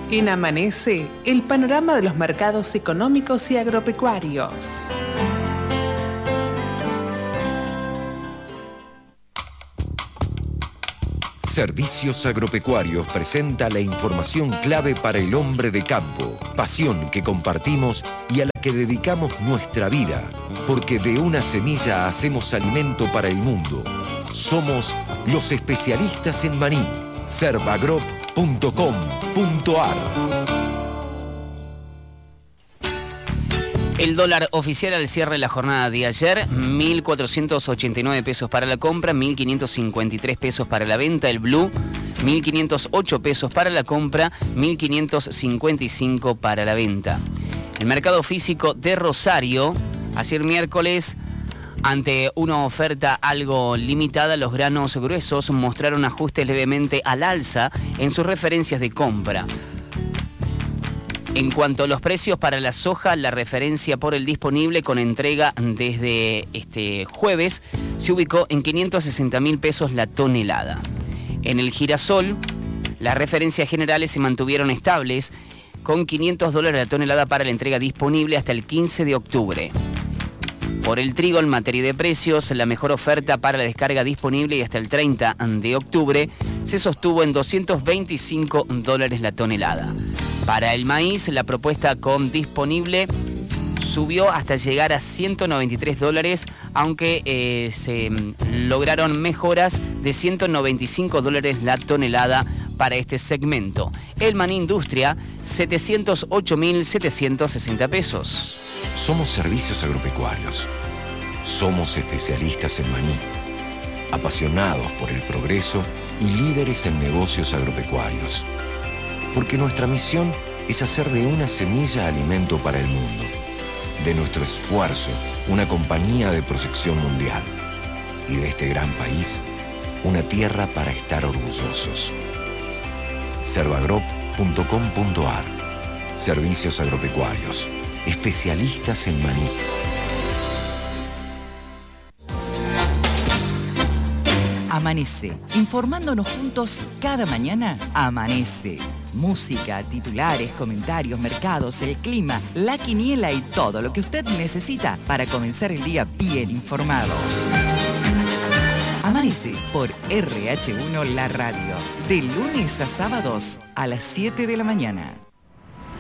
En Amanece, el panorama de los mercados económicos y agropecuarios. Servicios Agropecuarios presenta la información clave para el hombre de campo, pasión que compartimos y a la que dedicamos nuestra vida, porque de una semilla hacemos alimento para el mundo. Somos los especialistas en maní. Servagrop.com.ar. El dólar oficial al cierre de la jornada de ayer, 1.489 pesos para la compra, 1.553 pesos para la venta. El blue, 1.508 pesos para la compra, 1.555 para la venta. El mercado físico de Rosario, ayer miércoles, ante una oferta algo limitada, los granos gruesos mostraron ajustes levemente al alza en sus referencias de compra. En cuanto a los precios para la soja, la referencia por el disponible con entrega desde este jueves se ubicó en 560.000 pesos la tonelada. En el girasol, las referencias generales se mantuvieron estables con $500 la tonelada para la entrega disponible hasta el 15 de octubre. Por el trigo, en materia de precios, la mejor oferta para la descarga disponible y hasta el 30 de octubre se sostuvo en $225 la tonelada. Para el maíz, la propuesta con disponible subió hasta llegar a $193, aunque se lograron mejoras de $195 la tonelada para este segmento. El maní industria, 708.760 pesos. Somos Servicios Agropecuarios. Somos especialistas en maní, apasionados por el progreso y líderes en negocios agropecuarios. Porque nuestra misión es hacer de una semilla alimento para el mundo. De nuestro esfuerzo, una compañía de proyección mundial. Y de este gran país, una tierra para estar orgullosos. Servagrop.com.ar. Servicios Agropecuarios. Especialistas en maní. Amanece, informándonos juntos cada mañana. Amanece. Música, titulares, comentarios, mercados, el clima, la quiniela y todo lo que usted necesita para comenzar el día bien informado. Amanece por RH1 La Radio, de lunes a sábados a las 7 de la mañana.